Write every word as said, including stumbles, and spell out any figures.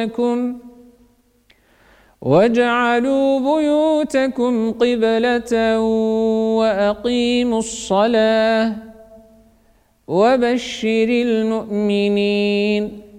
لكم واجعلوا بيوتكم قبلة وأقيموا الصلاة وبشر المؤمنين